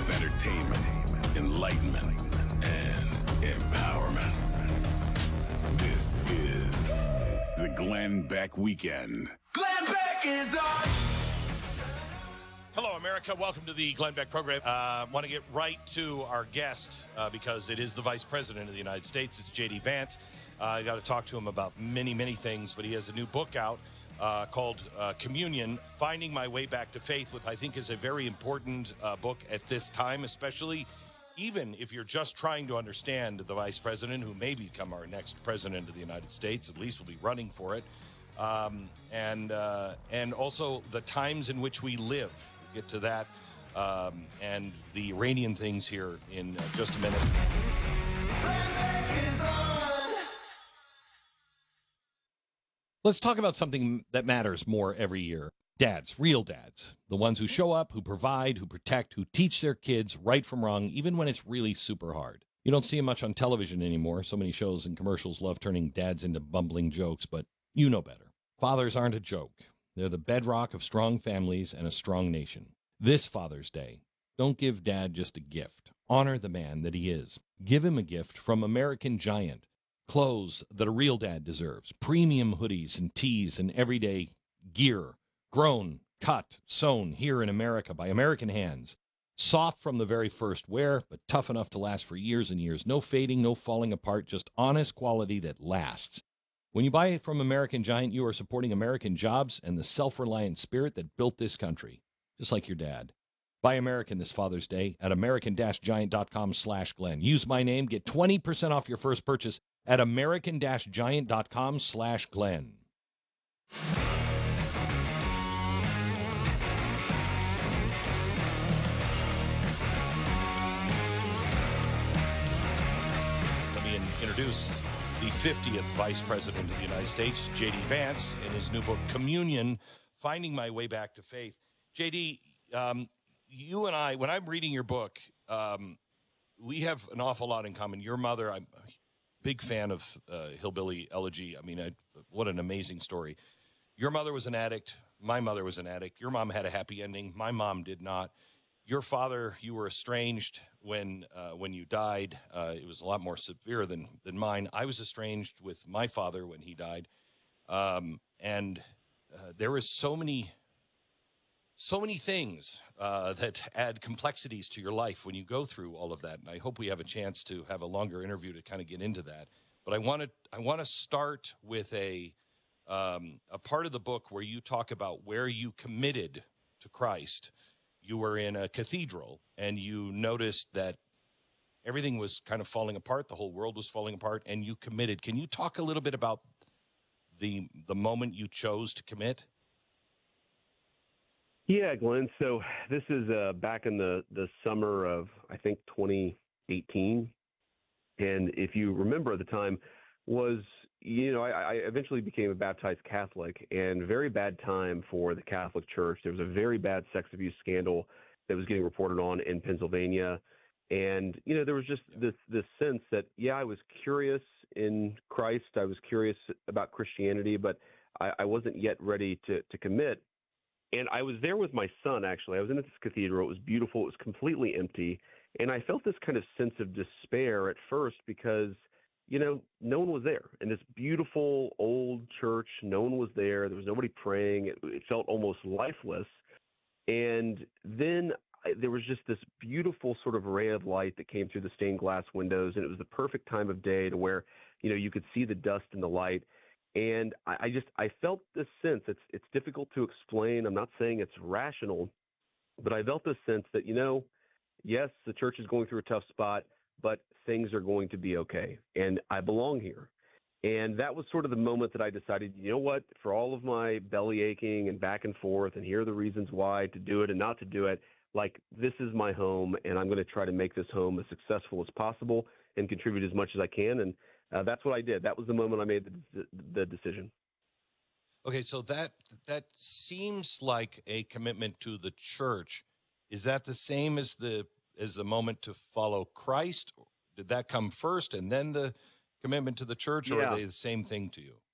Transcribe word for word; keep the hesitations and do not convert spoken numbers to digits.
of entertainment, enlightenment, and empowerment. This is the Glenn Beck Weekend. Glenn Beck is on! Hello, America. Welcome to the Glenn Beck program. I uh, want to get right to our guest uh, because it is the Vice President of the United States. It's J D. Vance. Uh, I got to talk to him about many, many things, but he has a new book out uh, called uh, Communion, Finding My Way Back to Faith, which I think is a very important uh, book at this time, especially even if you're just trying to understand the Vice President, who may become our next President of the United States, at least will be running for it, um, and, uh, and also the times in which we live. Get to that um, and the Iranian things here in uh, just a minute. Let's talk about something that matters more every year. Dads, real dads, the ones who show up, who provide, who protect, who teach their kids right from wrong, even when it's really super hard. You don't see them much on television anymore. So many shows and commercials love turning dads into bumbling jokes, but you know better. Fathers aren't a joke. They're the bedrock of strong families and a strong nation. This Father's Day, don't give Dad just a gift. Honor the man that he is. Give him a gift from American Giant. Clothes that a real dad deserves. Premium hoodies and tees and everyday gear. Grown, cut, sewn here in America by American hands. Soft from the very first wear, but tough enough to last for years and years. No fading, no falling apart, just honest quality that lasts. When you buy it from American Giant, you are supporting American jobs and the self-reliant spirit that built this country, just like your dad. Buy American this Father's Day at american-giant.com slash Glenn. Use my name, get twenty percent off your first purchase at american-giant.com slash Glenn. Let me in- introduce the fiftieth Vice President of the United States, J D. Vance, in his new book, Communion, Finding My Way Back to Faith. J D, um, you and I, when I'm reading your book, um, we have an awful lot in common. Your mother, I'm a big fan of uh, Hillbilly Elegy. I mean, I, what an amazing story. Your mother was an addict. My mother was an addict. Your mom had a happy ending. My mom did not. Your father, you were estranged when uh, when you died. Uh, it was a lot more severe than than mine. I was estranged with my father when he died, um, and uh, there was so many, so many things uh, that add complexities to your life when you go through all of that. And I hope we have a chance to have a longer interview to kind of get into that. But I want to I want to start with a um, a part of the book where you talk about where you committed to Christ. You were in a cathedral and you noticed that everything was kind of falling apart. The whole world was falling apart and you committed. Can you talk a little bit about the the moment you chose to commit? Yeah, Glenn. So this is uh, back in the, the summer of, I think, twenty eighteen. And if you remember at the time was, you know, I, I eventually became a baptized Catholic, and very bad time for the Catholic Church. There was a very bad sex abuse scandal that was getting reported on in Pennsylvania. And, you know, there was just this, this sense that, yeah, I was curious in Christ. I was curious about Christianity, but I, I wasn't yet ready to, to commit. And I was there with my son, actually. I was in this cathedral. It was beautiful. It was completely empty. And I felt this kind of sense of despair at first because, you know, no one was there. In this beautiful old church, no one was there. There was nobody praying. It, it felt almost lifeless. And then I, there was just this beautiful sort of ray of light that came through the stained glass windows. And it was the perfect time of day to where, you know, you could see the dust and the light. And I, I just, I felt this sense. It's, it's difficult to explain. I'm not saying it's rational, but I felt this sense that, you know, yes, the church is going through a tough spot, but things are going to be okay. And I belong here. And that was sort of the moment that I decided, you know what, for all of my belly aching and back and forth, and here are the reasons why to do it and not to do it, like, this is my home, and I'm going to try to make this home as successful as possible and contribute as much as I can. And Uh, that's what I did. That was the moment I made the, the decision. Okay, so that that seems like a commitment to the church. Is that the same as the as the moment to follow Christ? Did that come first and then the commitment to the church, or Yeah. are they the same thing to you?